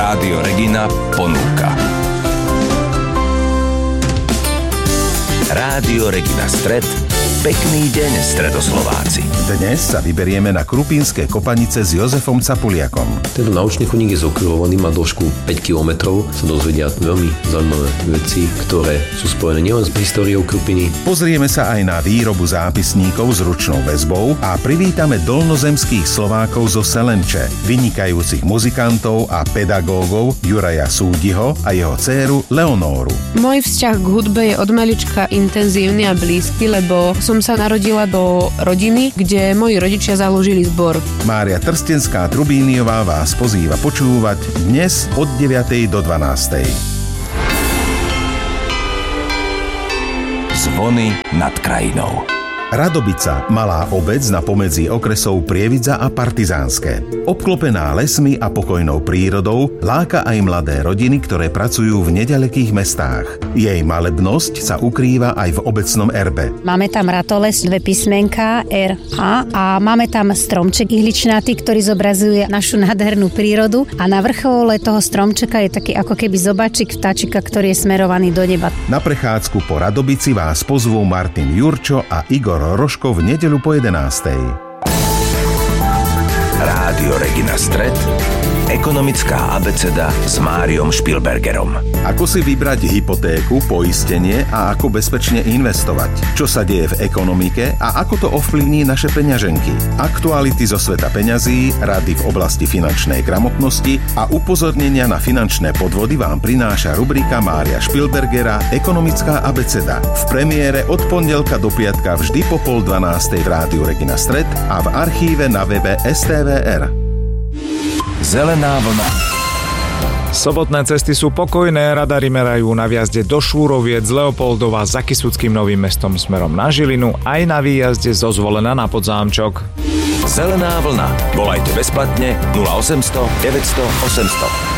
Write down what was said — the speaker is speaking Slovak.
Rádio Regina ponúka. Rádio Regina Stred. Pekný deň, Stredoslováci. Dnes sa vyberieme na Krupínske kopanice s Jozefom Capuliakom. Tento naučný chodník je zokruhovaný, má dĺžku 5 km, sa dozvedia veľmi zaujímavé veci, ktoré sú spojené nielen s históriou Krupiny. Pozrieme sa aj na výrobu zápisníkov s ručnou väzbou a privítame dolnozemských Slovákov zo Selenče, vynikajúcich muzikantov a pedagógov Juraja Súdiho a jeho dcéru Leonóru. Môj vzťah k hudbe je od malička intenzívny a blízky, lebo som sa narodila do rodiny, kde moji rodičia založili zbor. Mária Trstenská-Trubíniová vás pozýva počúvať dnes od 9. do 12. Zvony nad krajinou. Radobica, malá obec na pomedzi okresov Prievidza a Partizánske. Obklopená lesmi a pokojnou prírodou, láka aj mladé rodiny, ktoré pracujú v neďalekých mestách. Jej malebnosť sa ukrýva aj v obecnom erbe. Máme tam ratoles, 2 písmenká, R, A a máme tam stromček ihličnatý, ktorý zobrazuje našu nádhernú prírodu a na vrchole toho stromčeka je taký ako keby zobačik vtáčika, ktorý je smerovaný do neba. Na prechádzku po Radobici vás pozvú Martin Jurčo a Igor Rožko v nedeľu po 11. Rádio Regina Stred. Ekonomická abeceda s Máriom Špilbergerom. Ako si vybrať hypotéku, poistenie a ako bezpečne investovať? Čo sa deje v ekonomike a ako to ovplyvní naše peňaženky? Aktuality zo sveta peňazí, rady v oblasti finančnej gramotnosti a upozornenia na finančné podvody vám prináša rubrika Mária Špilbergera Ekonomická abeceda. V premiére od pondelka do piatka vždy po 11:30 v Rádiu Regina Stred a v archíve na webe STVR. Zelená vlna. Sobotné cesty sú pokojné, radary merajú na vjazde do Šúroviec z Leopoldova za Kysuckým Novým Mestom smerom na Žilinu aj na výjazde zo Zvolena na Podzámčok. Zelená vlna. Volajte bezplatne 0800 900 800.